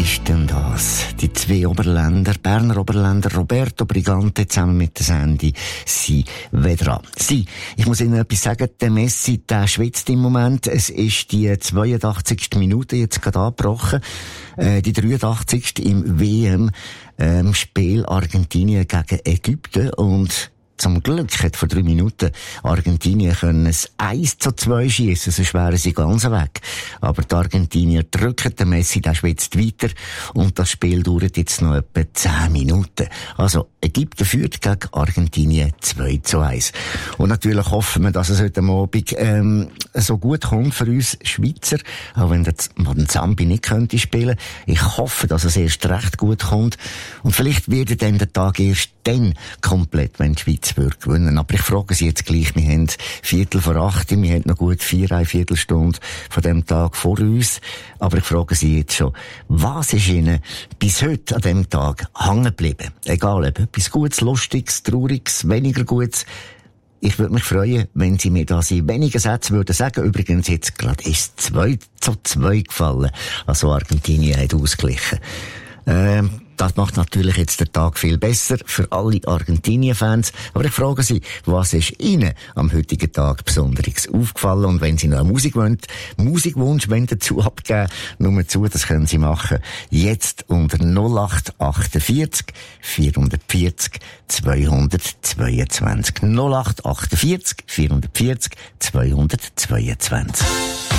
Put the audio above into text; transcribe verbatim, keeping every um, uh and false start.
ist denn das? Die zwei Oberländer, Berner Oberländer, Roberto Brigante zusammen mit der Sandy, sie wieder an. Sie, ich muss Ihnen etwas sagen, der Messi, der schwitzt im Moment. Es ist die zweiundachtzigste Minute jetzt gerade angebrochen. Äh, die dreiundachtzigste im W M-Spiel ähm, Argentinien gegen Ägypten. Und zum Glück hat vor drei Minuten Argentinien können es eins zu zwei schiessen, sonst wären sie ganz weg. Aber die Argentinier drücken den Messi, der schwitzt weiter und das Spiel dauert jetzt noch etwa zehn Minuten. Also Ägypten führt gegen Argentinien zwei zu eins. Und natürlich hoffen wir, dass es heute Abend ähm, so gut kommt für uns Schweizer, auch wenn der Zambi nicht könnte spielen. Ich hoffe, dass es erst recht gut kommt und vielleicht wird dann der Tag erst dann komplett, wenn die Schweiz würde gewinnen. Aber ich frage Sie jetzt gleich, wir haben Viertel vor acht, wir haben noch gut vier, eine Viertelstunde von dem Tag vor uns. Aber ich frage Sie jetzt schon, was ist Ihnen bis heute an dem Tag hängen geblieben? Egal, ob etwas Gutes, Lustiges, Trauriges, weniger Gutes. Ich würde mich freuen, wenn Sie mir das in wenigen Sätzen würden sagen. Übrigens, jetzt gerade ist zwei zu zwei gefallen. Also Argentinien hat ausgeglichen. Ähm, Das macht natürlich jetzt den Tag viel besser für alle Argentinien-Fans. Aber ich frage Sie, was ist Ihnen am heutigen Tag besonders aufgefallen? Und wenn Sie noch eine Musik wollen, Musikwunsch wollen dazu abgeben, nur zu, das können Sie machen. Jetzt unter null acht achtundvierzig vierhundertvierzig zweihundertzweiundzwanzig. null acht achtundvierzig vierhundertvierzig zweihundertzweiundzwanzig.